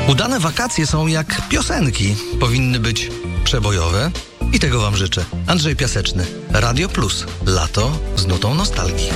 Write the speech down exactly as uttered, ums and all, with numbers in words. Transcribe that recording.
Udane wakacje są jak piosenki. Powinny być przebojowe i tego wam życzę. Andrzej Piaseczny, Radio Plus. Lato z nutą nostalgii.